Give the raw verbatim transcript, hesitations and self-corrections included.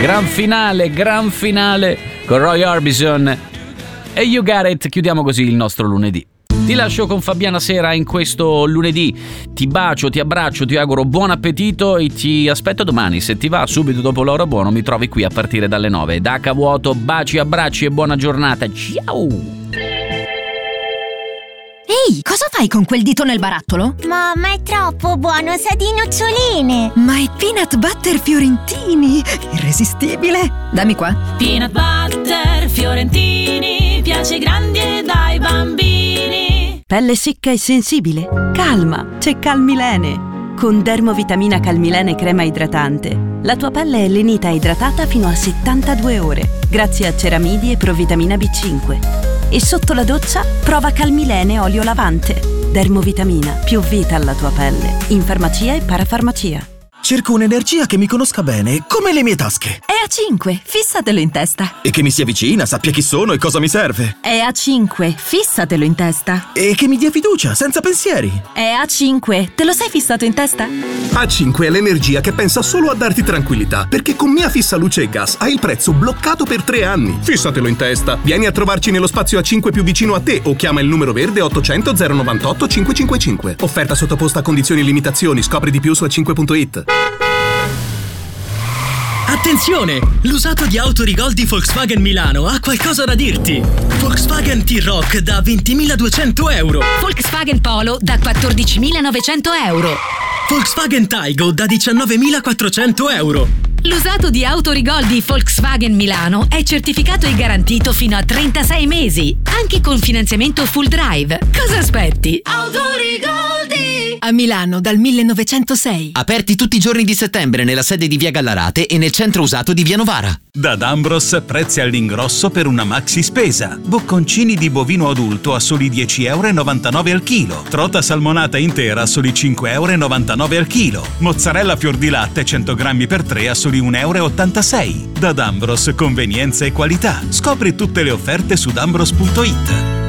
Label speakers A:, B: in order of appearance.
A: Gran finale, gran finale con Roy Orbison e You Got It. Chiudiamo così il nostro lunedì. Ti lascio con Fabiana Sera in questo lunedì. Ti bacio, ti abbraccio, ti auguro buon appetito e ti aspetto domani. Se ti va, subito dopo l'ora buono mi trovi qui a partire dalle nove. Da H Vuoto, baci, abbracci e buona giornata. Ciao!
B: Ehi, cosa fai con quel dito nel barattolo?
C: Mamma, è troppo buono, sa di noccioline.
B: Ma è peanut butter fiorentini, irresistibile. Dammi qua.
D: Peanut butter fiorentini, piace ai grandi e dai bambini.
E: Pelle secca e sensibile? Calma, c'è Calmilene. Con Dermovitamina Calmilene crema idratante, la tua pelle è lenita e idratata fino a settantadue ore, grazie a ceramidi e provitamina B cinque. E sotto la doccia prova Calmilene olio lavante. Dermovitamina, più vita alla tua pelle. In farmacia e parafarmacia.
F: Cerco un'energia che mi conosca bene, come le mie tasche.
B: È A cinque, fissatelo in testa.
F: E che mi sia vicina, sappia chi sono e cosa mi serve.
B: È A cinque, fissatelo in testa.
F: E che mi dia fiducia, senza pensieri.
B: È A cinque, te lo sei fissato in testa?
G: A cinque è l'energia che pensa solo a darti tranquillità, perché con Mia Fissa Luce e Gas hai il prezzo bloccato per tre anni. Fissatelo in testa. Vieni a trovarci nello spazio A cinque più vicino a te o chiama il numero verde ottocento zero novantotto cinquecentocinquantacinque. Offerta sottoposta a condizioni e limitazioni. Scopri di più su a cinque punto it.
H: Attenzione! L'usato di Autorigol di Volkswagen Milano ha qualcosa da dirti. Volkswagen T-Roc da ventimiladuecento euro.
I: Volkswagen Polo da quattordicimilanovecento euro.
H: Volkswagen Taigo da diciannovemilaquattrocento euro.
I: L'usato di Autorigol di Volkswagen Milano è certificato e garantito fino a trentasei mesi, anche con finanziamento full drive. Cosa aspetti?
B: Autorigoldi! A Milano dal millenovecentosei.
J: Aperti tutti i giorni di settembre nella sede di Via Gallarate e nel centro usato di Via Novara.
K: Da D'Ambros prezzi all'ingrosso per una maxi spesa. Bocconcini di bovino adulto a soli dieci virgola novantanove euro al chilo. Trota salmonata intera a soli cinque virgola novantanove euro al chilo. Mozzarella fior di latte cento grammi per tre a soli un virgola ottantasei euro. Da D'Ambros convenienza e qualità. Scopri tutte le offerte su d'ambros punto it.